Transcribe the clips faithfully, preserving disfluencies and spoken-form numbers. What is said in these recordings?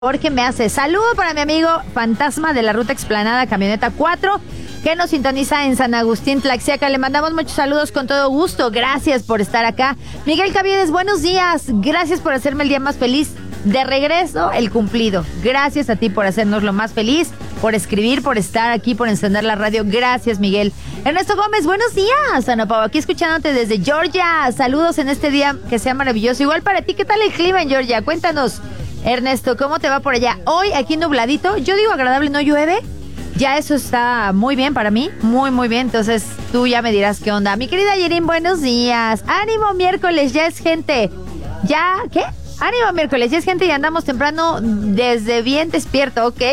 Jorge me hace saludo para mi amigo Fantasma de la Ruta Explanada Camioneta cuatro, que nos sintoniza en San Agustín, Tlaxiaca. Le mandamos muchos saludos con todo gusto. Gracias por estar acá. Miguel Caviedes, buenos días. Gracias por hacerme el día más feliz. De regreso, el cumplido. Gracias a ti por hacernos lo más feliz, por escribir, por estar aquí, por encender la radio. Gracias, Miguel. Ernesto Gómez, buenos días. Ana Pau, aquí escuchándote desde Georgia. Saludos en este día que sea maravilloso. Igual para ti, ¿qué tal el clima en Georgia? Cuéntanos, Ernesto, ¿cómo te va por allá? Hoy aquí nubladito, yo digo agradable, no llueve. Ya eso está muy bien para mí, muy muy bien. Entonces tú ya me dirás qué onda. Mi querida Yerin, buenos días. Ánimo miércoles, ya es gente. ¿Ya qué? Ánimo miércoles, ya es gente y andamos temprano desde bien despierto, ¿ok?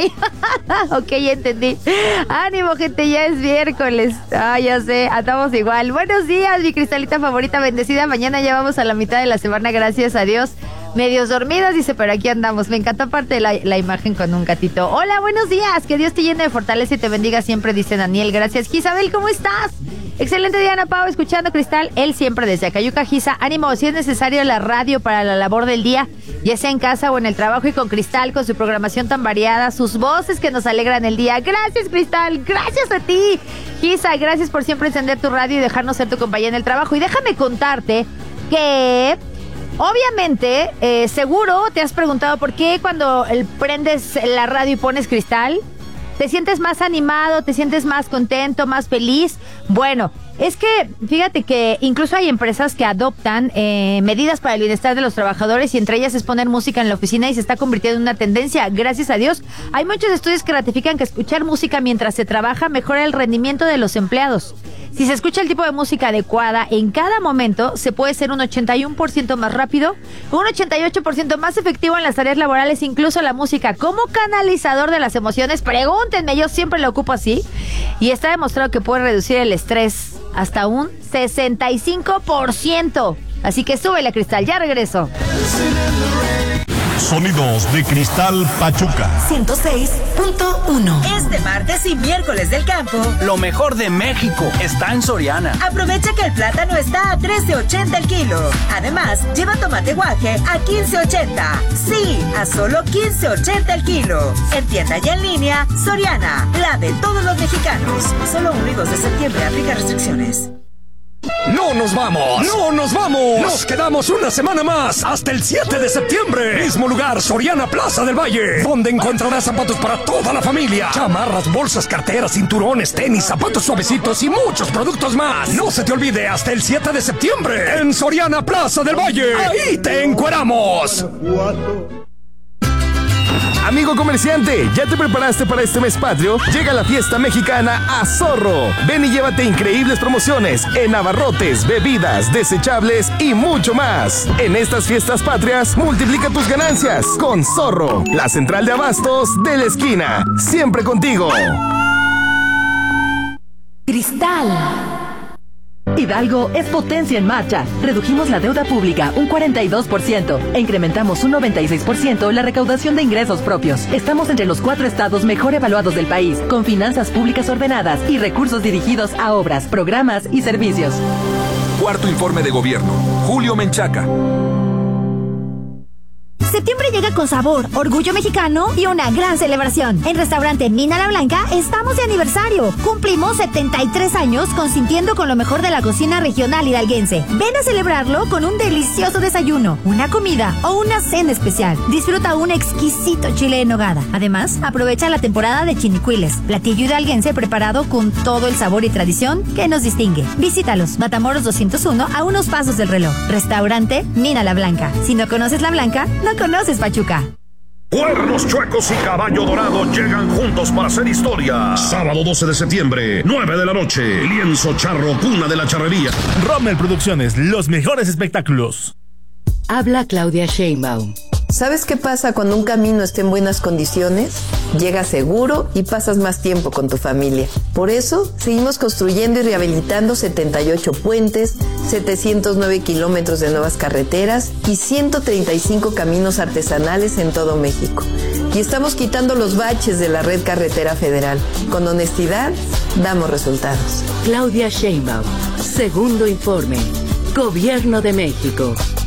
Ok, ya entendí. Ánimo, gente, ya es miércoles. Ah, ya sé, andamos igual. Buenos días, mi cristalita favorita, bendecida. Mañana ya vamos a la mitad de la semana, gracias a Dios. Medios dormidos, dice, pero aquí andamos. Me encantó aparte la, la imagen con un gatito. Hola, buenos días. Que Dios te llene de fortaleza y te bendiga siempre, dice Daniel. Gracias. Isabel, ¿cómo estás? Excelente día, Ana Pau, escuchando Cristal, él siempre desde Acayuca, Giza. Ánimo, si es necesario la radio para la labor del día, ya sea en casa o en el trabajo, y con Cristal, con su programación tan variada, sus voces que nos alegran el día. Gracias, Cristal, gracias a ti, Giza, gracias por siempre encender tu radio y dejarnos ser tu compañía en el trabajo. Y déjame contarte que, obviamente, eh, seguro te has preguntado por qué cuando el, prendes la radio y pones Cristal, ¿te sientes más animado, te sientes más contento, más feliz? Bueno, es que fíjate que incluso hay empresas que adoptan eh, medidas para el bienestar de los trabajadores, y entre ellas es poner música en la oficina, y se está convirtiendo en una tendencia. Gracias a Dios, hay muchos estudios que ratifican que escuchar música mientras se trabaja mejora el rendimiento de los empleados. Si se escucha el tipo de música adecuada en cada momento, se puede ser un ochenta y uno por ciento más rápido, un ochenta y ocho por ciento más efectivo en las tareas laborales. Incluso la música como canalizador de las emociones, pregúntenme, yo siempre lo ocupo así, y está demostrado que puede reducir el estrés hasta un sesenta y cinco por ciento. Así que súbele, Cristal, ya regreso. Sonidos de Cristal Pachuca ciento seis punto uno. Este martes y miércoles del campo, lo mejor de México está en Soriana. Aprovecha que el plátano está a trece ochenta el kilo. Además, lleva tomate guaje a quince ochenta. Sí, a solo quince ochenta el kilo. En tienda y en línea, Soriana, la de todos los mexicanos. Solo uno y dos de septiembre, aplica restricciones. ¡No nos vamos! ¡No nos vamos! Nos quedamos una semana más, hasta el siete de septiembre. Mismo lugar, Soriana Plaza del Valle, donde encontrarás zapatos para toda la familia. Chamarras, bolsas, carteras, cinturones, tenis, zapatos suavecitos y muchos productos más. No se te olvide, hasta el siete de septiembre, en Soriana Plaza del Valle. ¡Ahí te encueramos! Amigo comerciante, ¿ya te preparaste para este mes patrio? Llega la fiesta mexicana a Zorro. Ven y llévate increíbles promociones en abarrotes, bebidas, desechables y mucho más. En estas fiestas patrias, multiplica tus ganancias con Zorro, la central de abastos de la esquina. Siempre contigo. Cristal. Hidalgo es potencia en marcha. Redujimos la deuda pública un cuarenta y dos por ciento e incrementamos un noventa y seis por ciento la recaudación de ingresos propios. Estamos entre los cuatro estados mejor evaluados del país, con finanzas públicas ordenadas y recursos dirigidos a obras, programas y servicios. Cuarto informe de gobierno. Julio Menchaca. Septiembre llega con sabor, orgullo mexicano y una gran celebración. En Restaurante Mina La Blanca estamos de aniversario. Cumplimos setenta y tres años consintiendo con lo mejor de la cocina regional hidalguense. Ven a celebrarlo con un delicioso desayuno, una comida o una cena especial. Disfruta un exquisito chile en nogada. Además, aprovecha la temporada de chinicuiles, platillo hidalguense preparado con todo el sabor y tradición que nos distingue. Visítalos, Matamoros doscientos uno, a unos pasos del reloj. Restaurante Mina La Blanca. Si no conoces La Blanca, no conoces Pachuca. Cuernos Chuecos y Caballo Dorado llegan juntos para hacer historia. Sábado doce de septiembre, nueve de la noche. Lienzo Charro, cuna de la charrería. Rommel Producciones, los mejores espectáculos. Habla Claudia Sheinbaum. ¿Sabes qué pasa cuando un camino está en buenas condiciones? Llegas seguro y pasas más tiempo con tu familia. Por eso, seguimos construyendo y rehabilitando setenta y ocho puentes, setecientos nueve kilómetros de nuevas carreteras y ciento treinta y cinco caminos artesanales en todo México. Y estamos quitando los baches de la red carretera federal. Con honestidad, damos resultados. Claudia Sheinbaum, segundo informe. Gobierno de México.